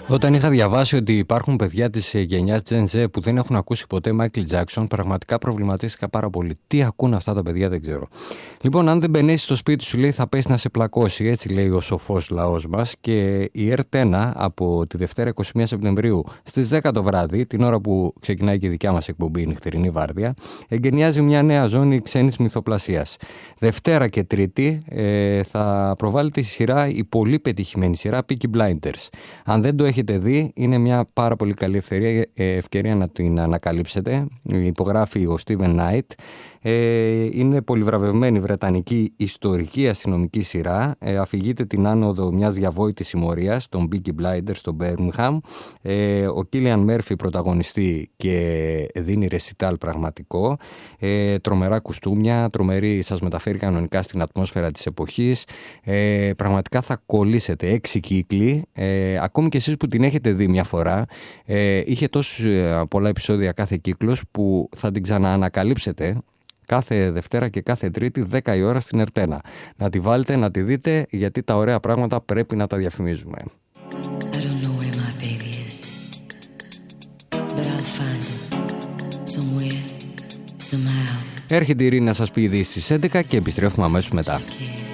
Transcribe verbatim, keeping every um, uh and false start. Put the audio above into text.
Όταν είχα διαβάσει ότι υπάρχουν παιδιά της γενιάς Gen Z που δεν έχουν ακούσει ποτέ Michael Jackson, πραγματικά προβληματίστηκα πάρα πολύ. Τι ακούν αυτά τα παιδιά, δεν ξέρω. Λοιπόν, αν δεν μπαινέσεις στο σπίτι σου, λέει, θα πέσει να σε πλακώσει. Έτσι λέει ο σοφός λαός μας. Και η ερτ ένα από τη Δευτέρα είκοσι μία Σεπτεμβρίου στις δέκα το βράδυ, την ώρα που ξεκινάει και η δικιά μας εκπομπή, η νυχτερινή βάρδια, εγκαινιάζει μια νέα ζώνη ξένης μυθοπλασίας. Δευτέρα και Τρίτη ε, θα προβάλλεται η σειρά, η πολύ πετυχημένη σειρά Peaky Blinders. Αν δεν το έχετε δει, είναι μια πάρα πολύ καλή ευκαιρία, ευκαιρία να την ανακαλύψετε. Υπογράφει ο Steven Knight. Είναι πολυβραβευμένη βρετανική ιστορική αστυνομική σειρά. Αφηγείται την άνοδο μιας διαβόητης συμμορίας, των Peaky Blinders στο Birmingham. Ο Κίλιαν Μέρφι πρωταγωνιστεί και δίνει ρεσιτάλ πραγματικό. Τρομερά κουστούμια, τρομερή, σας μεταφέρει κανονικά στην ατμόσφαιρα της εποχής. Πραγματικά θα κολλήσετε. Έξι κύκλοι. Ακόμη και εσείς που την έχετε δει μια φορά, είχε τόσο πολλά επεισόδια κάθε κύκλος που θα την ξαναανακαλύψετε κάθε Δευτέρα και κάθε Τρίτη δέκα η ώρα στην ερτ ένα. Να τη βάλετε, να τη δείτε, γιατί τα ωραία πράγματα πρέπει να τα διαφημίζουμε. Έρχεται η Ειρήνη να σας πει ειδήσεις στις έντεκα και επιστρέφουμε αμέσως μετά.